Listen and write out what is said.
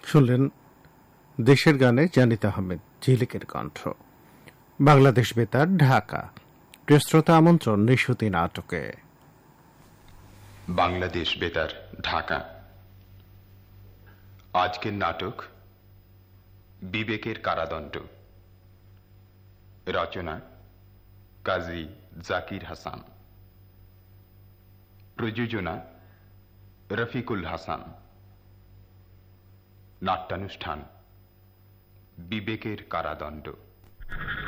শুনলেন দেশের গানে জানিত আহমেদ ঝিলিকের কণ্ঠ। বাংলাদেশ বেতার, ঢাকা। প্রিয় শ্রোতা, আমন্ত্রণ নিশুতি নাটকে। বাংলাদেশ বেতার, ঢাকা। আজকের নাটক বিবেকের কারাদণ্ড। রচনা কাজী জাকির হাসান। প্রযোজনা রফিকুল হাসান। নাট্যানুষ্ঠান বিবেকের কারাদণ্ড।